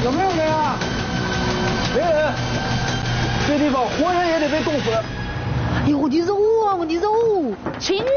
有没有人啊？没人，这地方活人也得被冻死了。 哎呦，我的肉啊，我的肉！情人